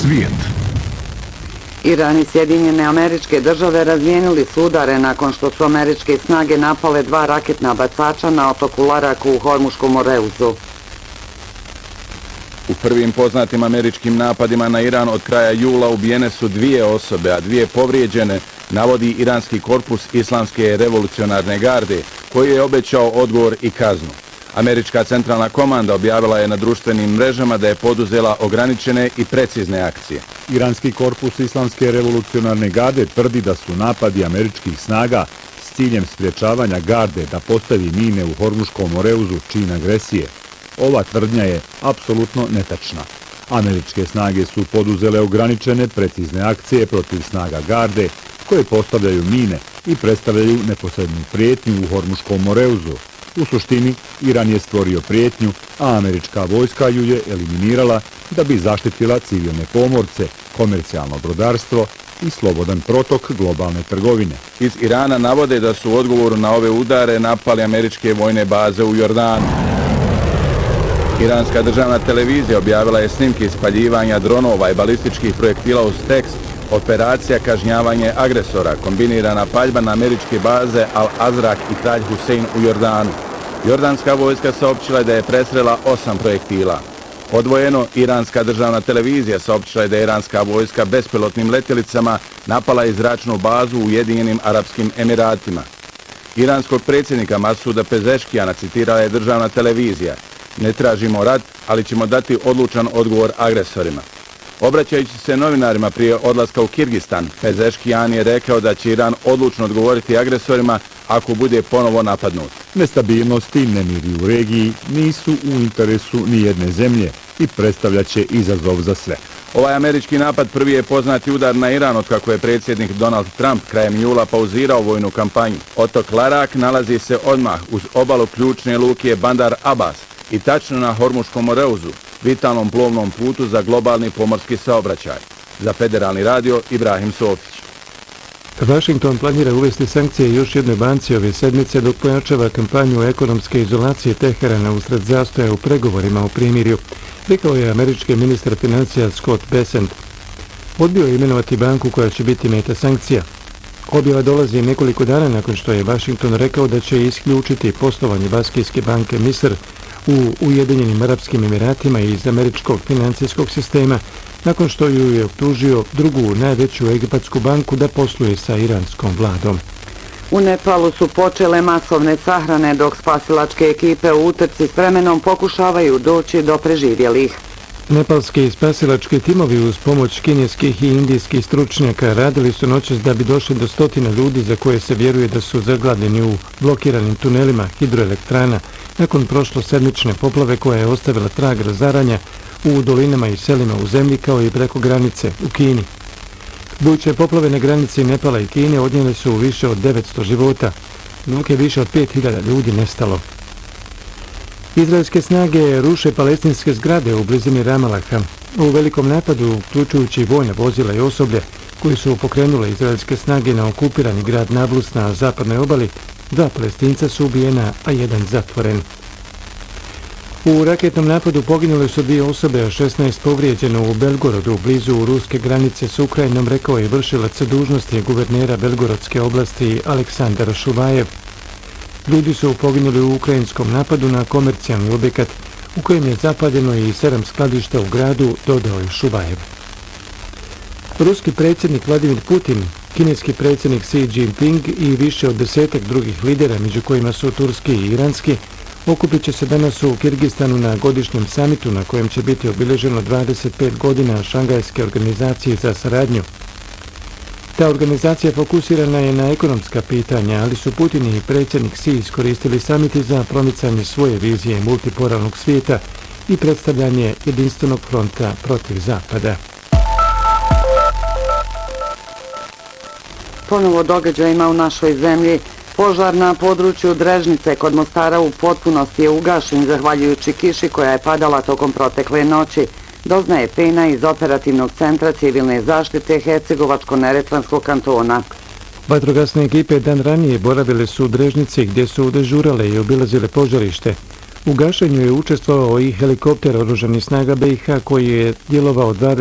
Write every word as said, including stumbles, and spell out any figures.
Svijet. Iran i Sjedinjene Američke Države razmijenili su udare nakon što su američke snage napale dva raketna bacača na otoku Laraku u Hormuškom Moreuzu. U prvim poznatim američkim napadima na Iran od kraja jula ubijene su dvije osobe, a dvije povrijeđene, navodi iranski korpus Islamske revolucionarne garde, koji je obećao odgovor i kaznu. Američka centralna komanda objavila je na društvenim mrežama da je poduzela ograničene i precizne akcije. Iranski korpus Islamske revolucionarne garde tvrdi da su napadi američkih snaga s ciljem spriječavanja garde da postavi mine u Hormuškom Moreuzu čin agresije. Ova tvrdnja je apsolutno netačna. Američke snage su poduzele ograničene precizne akcije protiv snaga garde koje postavljaju mine i predstavljaju neposrednu prijetnju u Hormuškom Moreuzu. U suštini, Iran je stvorio prijetnju, a američka vojska ju je eliminirala da bi zaštitila civilne pomorce, komercijalno brodarstvo i slobodan protok globalne trgovine. Iz Irana navode da su u odgovoru na ove udare napali američke vojne baze u Jordanu. Iranska državna televizija objavila je snimke ispaljivanja dronova i balističkih projektila uz tekst Operacija kažnjavanje agresora, kombinirana paljba na američke baze Al-Azraq i Kralj Husein u Jordanu. Jordanska vojska saopćila je da je presrela osam projektila. Odvojeno, iranska državna televizija saopćila je da je iranska vojska bespilotnim letjelicama napala i zračnu bazu u Ujedinjenim Arapskim Emiratima. Iranskog predsjednika Masuda Pezeškijana citirala je državna televizija: "Ne tražimo rat, ali ćemo dati odlučan odgovor agresorima." Obraćajući se novinarima prije odlaska u Kirgistan, Pezeškijan je rekao da će Iran odlučno odgovoriti agresorima ako bude ponovo napadnut. Nestabilnosti i nemiri u regiji nisu u interesu ni jedne zemlje i predstavljaće izazov za sve. Ovaj američki napad prvi je poznati udar na Iran od kako je predsjednik Donald Trump krajem jula pauzirao vojnu kampanju. Otok Larak nalazi se odmah uz obalu ključne luke Bandar Abbas i tačno na Hormuškom Moreuzu, vitalnom plovnom putu za globalni pomorski saobraćaj. Za Federalni radio, Ibrahim Sofić. Washington planira uvesti sankcije još jednoj banci ove sedmice dok pojačava kampanju ekonomske izolacije Teherana usred zastoja u pregovorima o primirju, rekao je američki ministar financija Scott Bessent. Odbio je imenovati banku koja će biti meta sankcija. Objava dolazi nekoliko dana nakon što je Washington rekao da će isključiti poslovanje baskijske banke Misr u Ujedinjenim Arapskim Emiratima iz američkog financijskog sistema, nakon što ju je optužio drugu najveću egipatsku banku da posluje sa iranskom vladom. U Nepalu su počele masovne sahrane dok spasilačke ekipe u utrci s vremenom pokušavaju doći do preživjelih. Nepalski spasilački timovi uz pomoć kineskih i indijskih stručnjaka radili su noćas da bi došli do stotina ljudi za koje se vjeruje da su zagladeni u blokiranim tunelima hidroelektrana nakon prošlosedmične poplave koja je ostavila trag razaranja u dolinama i selima u zemlji kao i preko granice u Kini. Bujiče poplave na granici Nepala i Kine odnijele su više od devetsto života, dok je više od pet hiljada ljudi nestalo. Izraelske snage ruše palestinske zgrade u blizini Ramalaha. U velikom napadu, uključujući vojna vozila i osoblje, koji su pokrenule izraelske snage na okupirani grad Nablus na zapadnoj obali, dva Palestinca su ubijena, a jedan zatvoren. U raketnom napadu poginule su dvije osobe, a šesnaest povrijeđeno u Belgorodu, blizu ruske granice s Ukrajinom, rekao je vršilac dužnosti guvernera Belgorodske oblasti Aleksandar Šuvajev. Ljudi su poginuli u ukrajinskom napadu na komercijalni objekat, u kojem je zapaljeno i sedam skladišta u gradu, dodao je Šuvajev. Ruski predsjednik Vladimir Putin, kineski predsjednik Xi Jinping i više od desetak drugih lidera, među kojima su turski i iranski, okupit će se danas u Kirgistanu na godišnjem samitu na kojem će biti obilježeno dvadeset pet godina Šangajske organizacije za saradnju. Ta organizacija fokusirana je na ekonomska pitanja, ali su Putin i predsjednik Xi iskoristili samiti za promicanje svoje vizije multipolarnog svijeta i predstavljanje jedinstvenog fronta protiv Zapada. Ponovo događajima u našoj zemlji. Požar na području Drežnice kod Mostara u potpunosti je ugašen zahvaljujući kiši koja je padala tokom protekle noći, doznaje Pena iz operativnog centra civilne zaštite Hercegovačko-neretvanskog kantona. Vatrogasne ekipe dan ranije boravile su u Drežnici gdje su dežurale i obilazile požarište. U gašenju je učestvovao i helikopter oružanih snaga B i H koji je djelovao dvadeset